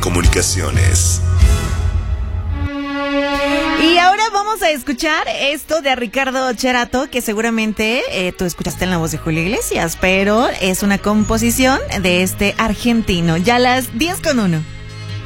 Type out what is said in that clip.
Comunicaciones. Y ahora vamos a escuchar esto de Ricardo Cherato, que seguramente tú escuchaste en la voz de Julio Iglesias, pero es una composición de este argentino. Ya las 10:01.